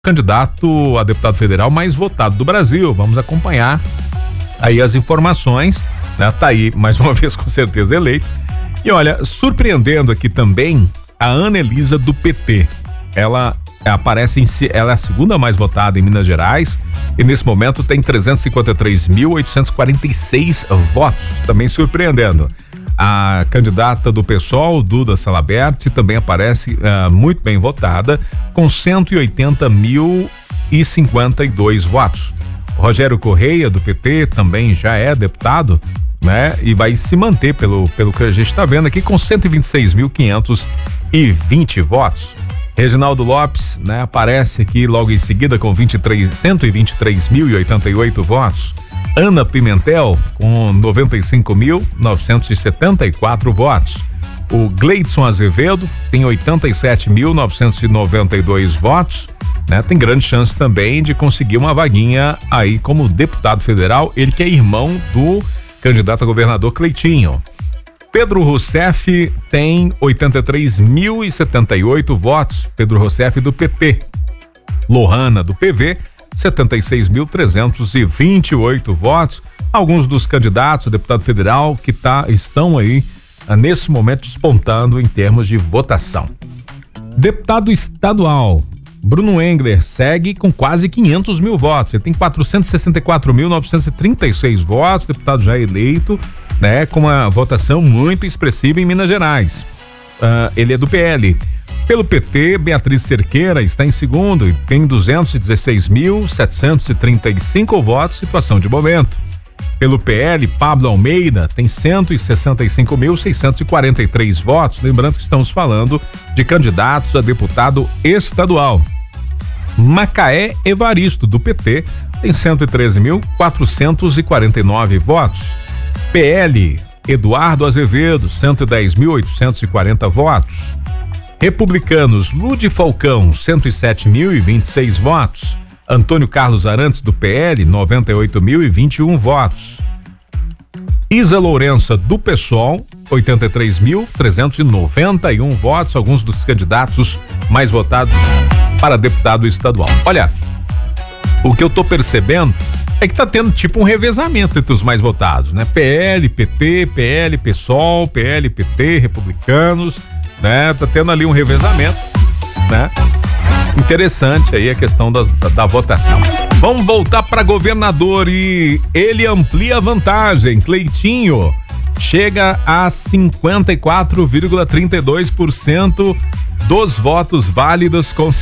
candidato a deputado federal mais votado do Brasil. Vamos acompanhar aí as informações, né? Tá aí, mais uma vez, com certeza eleito. E olha, surpreendendo aqui também a Ana Elisa do PT. Ela aparece ela é a segunda mais votada em Minas Gerais e nesse momento tem 353.846 votos, também surpreendendo. A candidata do PSOL, Duda Salabert, também aparece muito bem votada, com 180.052 votos. Rogério Correia, do PT, também já é deputado, né? E vai se manter, pelo que a gente está vendo aqui, com 126.520 votos. Reginaldo Lopes, né, aparece aqui logo em seguida com 123.088 votos. Ana Pimentel com 95.974 votos. O Gleidson Azevedo tem 87.992 votos, né? Tem grande chance também de conseguir uma vaguinha aí como deputado federal, ele que é irmão do candidato a governador Cleitinho. Pedro Rousseff tem 83.078 votos, Pedro Rousseff do PT. Lohana do PV, 76.328 votos. Alguns dos candidatos a deputado federal que estão aí nesse momento despontando em termos de votação. Deputado estadual, Bruno Engler segue com quase 500 mil votos. Ele tem 464.936 votos, deputado já eleito, né, com uma votação muito expressiva em Minas Gerais. Ele é do PL. Pelo PT, Beatriz Cerqueira está em segundo e tem 216.735 votos, situação de momento. Pelo PL, Pablo Almeida tem 165.643 votos, lembrando que estamos falando de candidatos a deputado estadual. Macaé Evaristo, do PT, tem 113.449 votos. PL, Eduardo Azevedo, 110.840 votos. Republicanos, Lude Falcão, 107.026 votos. Antônio Carlos Arantes, do PL, 98.021 votos. Isa Lourença, do PSOL, 83.391 votos, alguns dos candidatos mais votados para deputado estadual. Olha, o que eu tô percebendo é que tá tendo tipo um revezamento entre os mais votados, né? PL, PT, PL, PSOL, PL, PT, Republicanos, né? Tá tendo ali um revezamento, né? Interessante aí a questão da votação. Vamos voltar para governador e ele amplia a vantagem. Cleitinho chega a 54,32% dos votos válidos, com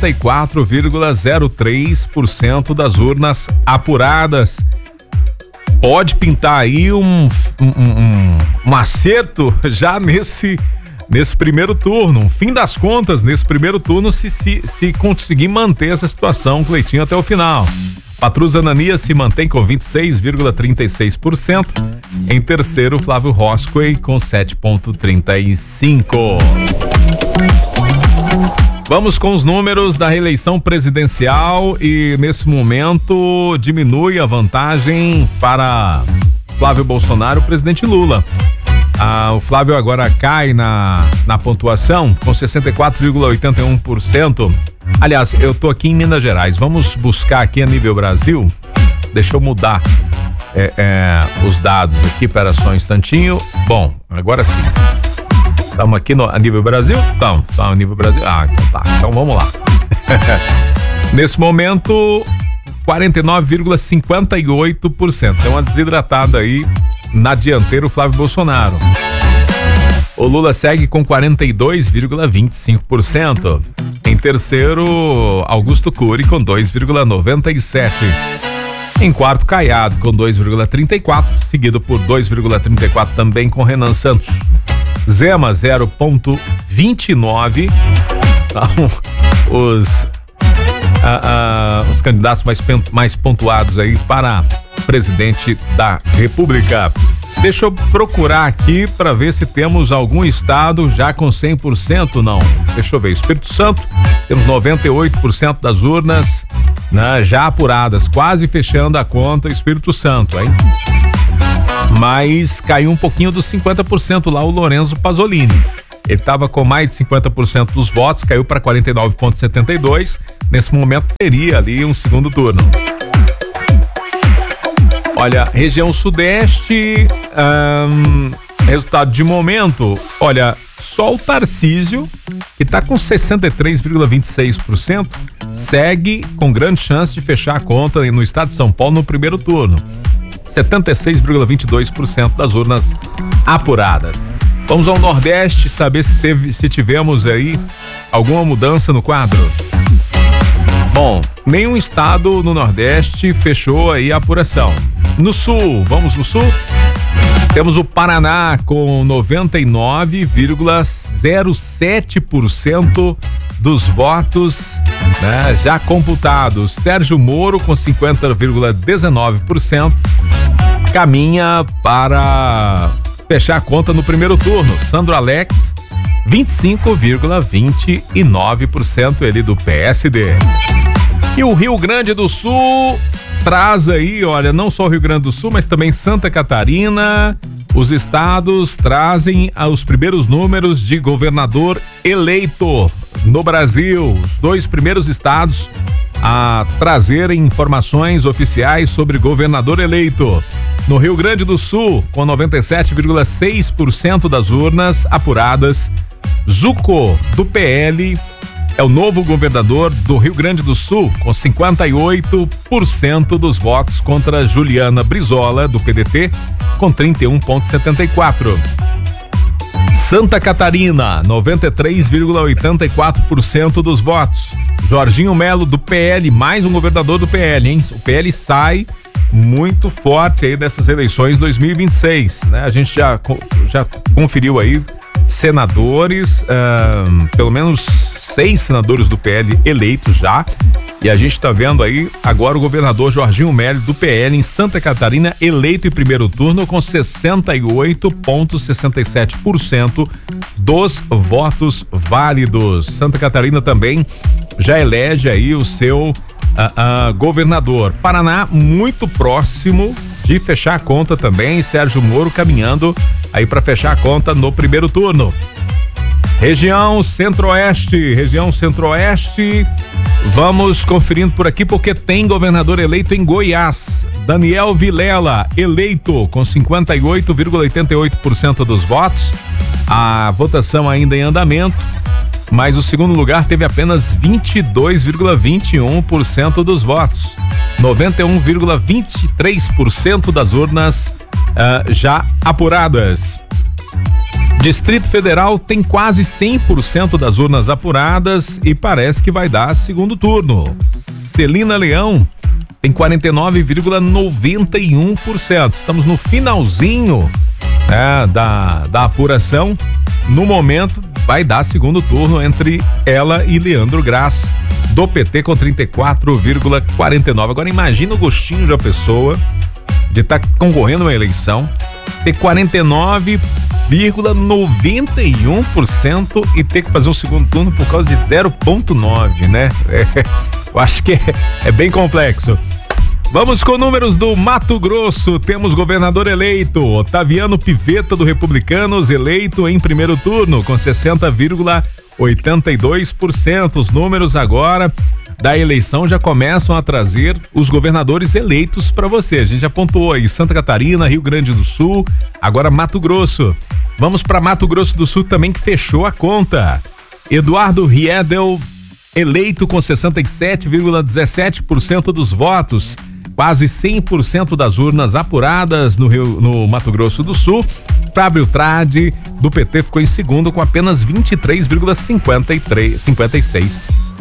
64,03% das urnas apuradas. Pode pintar aí um acerto já nesse primeiro turno, um fim das contas nesse primeiro turno, se conseguir manter essa situação, Cleitinho, até o final. Patrus Ananias se mantém com 26,36%. Em terceiro, Flávio Roscoe com 7,35%. Vamos com os números da reeleição presidencial e nesse momento diminui a vantagem para Flávio Bolsonaro, o presidente Lula. O Flávio agora cai na pontuação com 64,81%. Aliás, eu tô aqui em Minas Gerais. Vamos buscar aqui a nível Brasil. Deixa eu mudar os dados aqui, para só um instantinho. Bom, agora sim. Estamos aqui a nível Brasil? Então, a nível Brasil. Então tá. Então vamos lá. Nesse momento, 49,58%. Tem uma desidratada aí na dianteira, o Flávio Bolsonaro. O Lula segue com 42,25%. Em terceiro, Augusto Cury com 2,97%. Em quarto, Caiado com 2,34%, seguido por 2,34% também com Renan Santos. Zema 0,29%. Os candidatos mais pontuados aí para presidente da República. Deixa eu procurar aqui para ver se temos algum estado já com 100%, não. Deixa eu ver. Espírito Santo, temos 98% das urnas, né, já apuradas, quase fechando a conta, Espírito Santo, hein? Mas caiu um pouquinho dos 50% lá o Lorenzo Pasolini. Ele estava com mais de 50% dos votos, caiu para 49,72%. Nesse momento teria ali um segundo turno. Olha, região sudeste, resultado de momento, olha, só o Tarcísio, que está com 63,26%, segue com grande chance de fechar a conta no estado de São Paulo no primeiro turno. 76,22% das urnas apuradas. Vamos ao Nordeste saber se tivemos aí alguma mudança no quadro. Bom, nenhum estado no Nordeste fechou aí a apuração. No Sul, vamos no Sul? Temos o Paraná com 99,07% dos votos, né, já computados. Sérgio Moro com 50,19% caminha para fechar a conta no primeiro turno. Sandro Alex 25,29%, ele do PSD. E o Rio Grande do Sul traz aí, olha, não só o Rio Grande do Sul, mas também Santa Catarina. Os estados trazem os primeiros números de governador eleito no Brasil. Os dois primeiros estados a trazerem informações oficiais sobre governador eleito. No Rio Grande do Sul, com 97,6% das urnas apuradas, Zucco, do PL, é o novo governador do Rio Grande do Sul, com 58% dos votos contra Juliana Brizola, do PDT, com 31,74%. Santa Catarina, 93,84% dos votos. Jorginho Melo, do PL, mais um governador do PL, hein? O PL sai muito forte aí dessas eleições 2026, né? A gente já conferiu aí senadores, pelo menos 6 senadores do PL eleitos já, e a gente está vendo aí agora o governador Jorginho Melo, do PL, em Santa Catarina, eleito em primeiro turno com 68,67% dos votos válidos. Santa Catarina também já elege aí o seu governador. Paraná muito próximo de fechar a conta também, Sérgio Moro caminhando aí para fechar a conta no primeiro turno. Região Centro-Oeste, vamos conferindo por aqui porque tem governador eleito em Goiás. Daniel Vilela, eleito com 58,88% dos votos. A votação ainda em andamento, mas o segundo lugar teve apenas 22,21% dos votos. 91,23% das urnas já apuradas. Distrito Federal tem quase 100% das urnas apuradas e parece que vai dar segundo turno. Celina Leão tem 49,91%. Estamos no finalzinho da apuração. No momento, vai dar segundo turno entre ela e Leandro Graz, do PT, com 34,49%. Agora imagina o gostinho de uma pessoa de estar concorrendo a uma eleição, ter 49,91% e ter que fazer um segundo turno por causa de 0,9%, né? Eu acho que é bem complexo. Vamos com números do Mato Grosso. Temos governador eleito, Otaviano Pivetta, do Republicanos, eleito em primeiro turno com 60,82%. Os números agora da eleição já começam a trazer os governadores eleitos para você. A gente já pontuou aí Santa Catarina, Rio Grande do Sul, agora Mato Grosso. Vamos para Mato Grosso do Sul também, que fechou a conta. Eduardo Riedel, eleito com 67,17% dos votos. Quase 100% das urnas apuradas no Mato Grosso do Sul. Fábio Tradi, do PT, ficou em segundo com apenas 23,56%.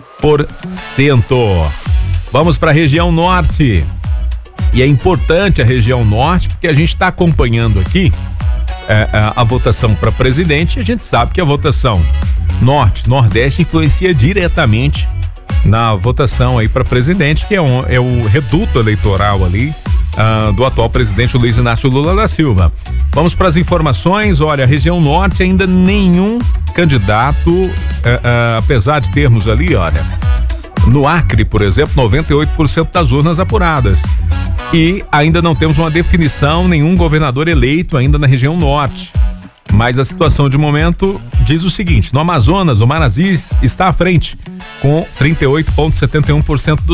Vamos para a região norte. E é importante a região norte porque a gente está acompanhando aqui a votação para presidente. E a gente sabe que a votação norte-nordeste influencia diretamente na votação aí para presidente, que é o reduto eleitoral ali do atual presidente Luiz Inácio Lula da Silva. Vamos para as informações. Olha, a região norte ainda nenhum candidato, apesar de termos ali, olha, no Acre, por exemplo, 98% das urnas apuradas. E ainda não temos uma definição, nenhum governador eleito ainda na região norte. Mas a situação de momento diz o seguinte: no Amazonas, o Manasis está à frente, com 38,71%